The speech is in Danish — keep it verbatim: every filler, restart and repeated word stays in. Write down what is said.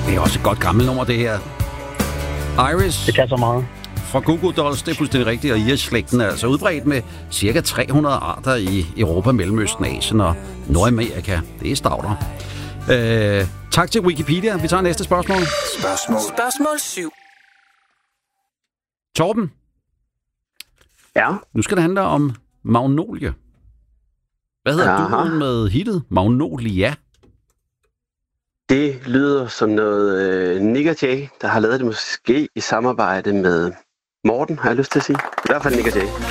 Det er også et godt gammelt nummer, det her. Iris. Det kan så meget. Fra Goo Goo Dolls, det er fuldstændig rigtigt, og Iris-slægten er altså udbredt med cirka tre hundrede arter i Europa, Mellemøsten, Asien og Nordamerika. Det er stauder. Øh, tak til Wikipedia. Vi tager næste spørgsmål. Spørgsmål. Spørgsmål syv. Torben. Ja. Nu skal det handle om Magnolie. Hvad hedder Aha. du med hittet? Magnolia? Det lyder som noget øh, Nick Jay, der har lavet det måske i samarbejde med Morten, har jeg lyst til at sige. I hvert fald Nick Jay.